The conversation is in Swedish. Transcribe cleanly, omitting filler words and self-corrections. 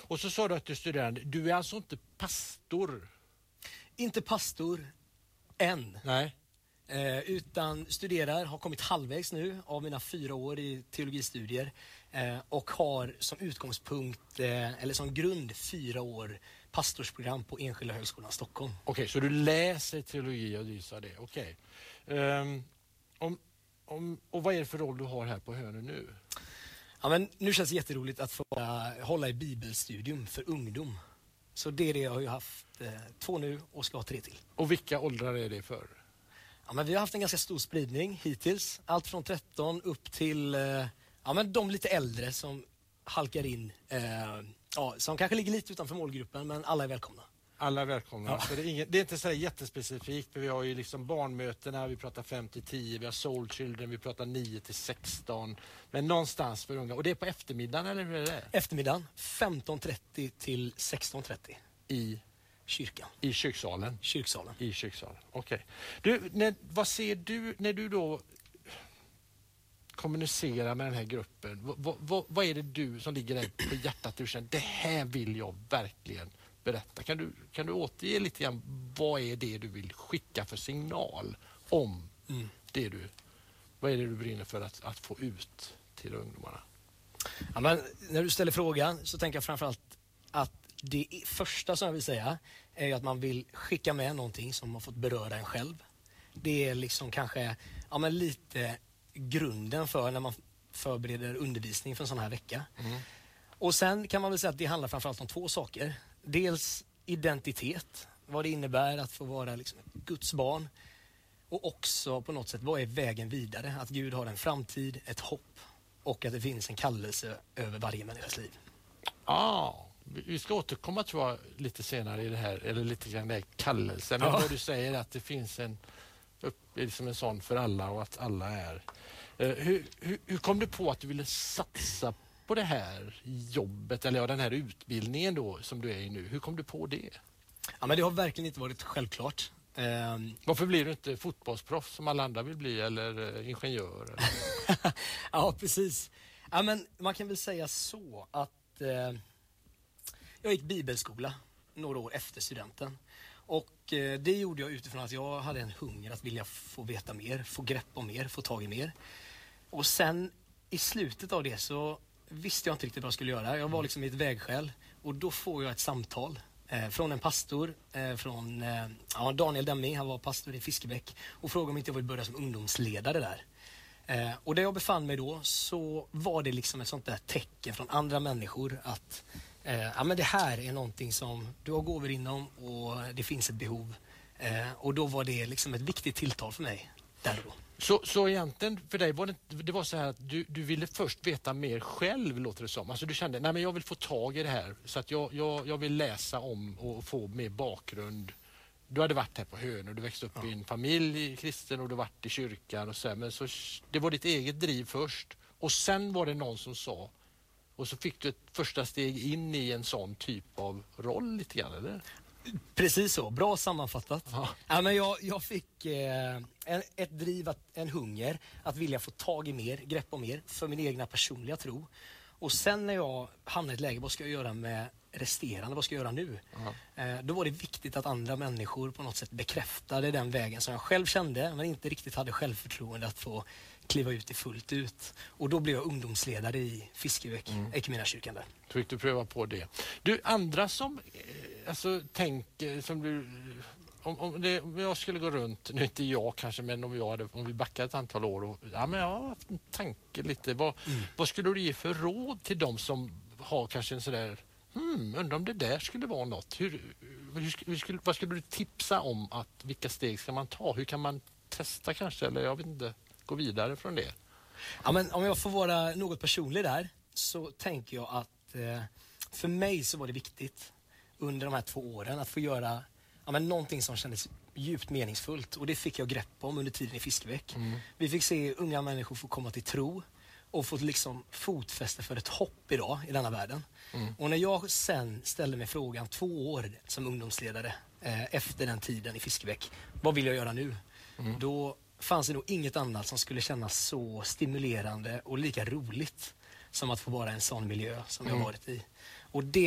Och så sa du att du är studerande. Du är alltså inte pastor? Inte pastor än. Nej. Utan studerar, har kommit halvvägs nu av mina 4 år i teologistudier och har som utgångspunkt, eller som grund, 4 år pastorsprogram på Enskilda högskolan Stockholm. Okej, så du läser teologi och du sa det. Okej. Och vad är det för roll du har här på Hönö nu? Ja, men nu känns det jätteroligt att få hålla i bibelstudium för ungdom. Så det är det jag har ju haft 2 nu och ska ha 3 till. Och vilka åldrar är det för? Ja, men vi har haft en ganska stor spridning hittills. Allt från 13 upp till men de lite äldre som halkar in. Som kanske ligger lite utanför målgruppen, men alla är välkomna. Alla är välkomna. Ja. Så det är inte så jättespecifikt, för vi har ju liksom barnmötena, vi pratar 5-10, vi har Soul Children, vi pratar 9-16. Men någonstans för unga. Och det är på eftermiddagen, eller hur är det? Eftermiddagen 15:30 till 16:30. I kyrkan. I kyrksalen? Kyrksalen. I kyrksalen, okej. Vad ser du när du då kommunicerar med den här gruppen? Vad är det du som ligger där på hjärtat du känner, det här vill jag verkligen berätta? Kan du återge lite grann, vad är det du vill skicka för signal om det du, vad är det du brinner för att få ut till ungdomarna? Ja, men när du ställer frågan så tänker jag framförallt att det första som jag vill säga är att man vill skicka med någonting som har fått beröra en själv. Det är liksom kanske lite grunden för när man förbereder undervisning för en sån här vecka. Och sen kan man väl säga att det handlar framförallt om 2 saker. Dels identitet, vad det innebär att få vara liksom ett Guds barn. Och också på något sätt, vad är vägen vidare? Att Gud har en framtid, ett hopp och att det finns en kallelse över varje människas liv. Vi ska återkomma, tror jag, lite senare i det här, eller lite grann där kallelsen. Men vad du säger att det finns liksom en sån för alla och att alla är. Hur kom du på att du ville satsa på det här jobbet, eller den här utbildningen då som du är i nu? Hur kom du på det? Ja, men det har verkligen inte varit självklart. Varför blir du inte fotbollsproffs som alla andra vill bli, eller ingenjör? Eller? Ja, precis. Ja, men man kan väl säga så att jag gick bibelskola några år efter studenten. Och det gjorde jag utifrån att jag hade en hunger att vilja få veta mer, få grepp om mer, få tag i mer. Och sen i slutet av det så visste jag inte riktigt vad jag skulle göra. Jag var liksom i ett vägskäl och då får jag ett samtal från en pastor, från Daniel Demming. Han var pastor i Fiskebäck och frågade om inte jag ville börja som ungdomsledare där. Och där jag befann mig då så var det liksom ett sånt där tecken från andra människor att men det här är någonting som du har gåvor inom och det finns ett behov. Och då var det liksom ett viktigt tilltal för mig där då. Så egentligen för dig var det var så här att du ville först veta mer själv, låter det som. Alltså du kände, nej men jag vill få tag i det här så att jag vill läsa om och få mer bakgrund. Du hade varit här på Hönö, du växte upp i en familj kristen och du varit i kyrkan och så här, men så det var ditt eget driv först och sen var det någon som sa, och så fick du ett första steg in i en sån typ av roll lite grann, eller? Precis så, bra sammanfattat. Ja, men jag fick ett driv, en hunger att vilja få tag i mer, grepp om mer för min egna personliga tro. Och sen när jag hamnade i ett läge, vad ska jag göra med resterande, vad ska jag göra nu? Då var det viktigt att andra människor på något sätt bekräftade den vägen som jag själv kände men inte riktigt hade självförtroende att få kliva ut i fullt ut. Och då blev jag ungdomsledare i Fiskebäck, Equmeniakyrkan där. Så fick du pröva på det. Du, andra som tänker, som du, om jag skulle gå runt, nu inte jag kanske, men om vi backar ett antal år och, men jag har haft en tanke lite, vad skulle du ge för råd till dem som har kanske en sådär, undrar om det där skulle vara något. Vad skulle du tipsa om, att vilka steg ska man ta? Hur kan man testa kanske, eller jag vet inte, gå vidare från det? Ja, men om jag får vara något personlig där så tänker jag att för mig så var det viktigt under de här 2 åren att få göra någonting som kändes djupt meningsfullt, och det fick jag grepp om under tiden i Fiskebäck. Vi fick se unga människor få komma till tro och få liksom fotfäste för ett hopp idag i denna världen. Och när jag sen ställde mig frågan 2 år som ungdomsledare efter den tiden i Fiskebäck, vad vill jag göra nu? Då fanns det nog inget annat som skulle kännas så stimulerande och lika roligt som att få vara i en sån miljö som jag varit i. Och det